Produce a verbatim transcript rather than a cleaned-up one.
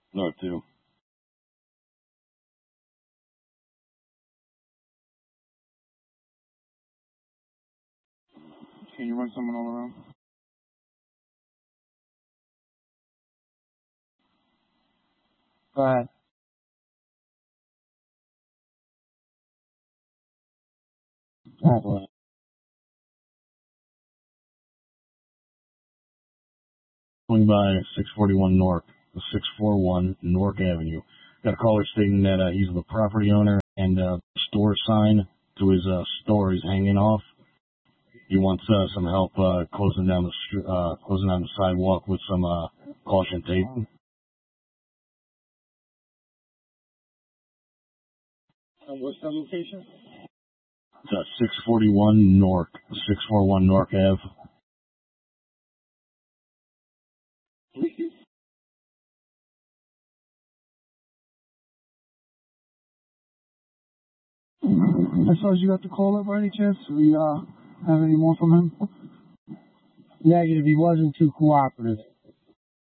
North two. Can you run someone all around? Go ahead. Go ahead. Going by six forty-one North, six forty-one North Avenue. Got a caller stating that uh, he's the property owner and uh, store sign to his uh, store is hanging off. He wants uh, some help uh, closing down the str- uh, closing down the sidewalk with some uh, caution tape. And what's the location? It's uh, six forty-one North, six forty-one North Ave. As far as you got the caller by any chance, we uh have any more from him? Negative. He wasn't too cooperative.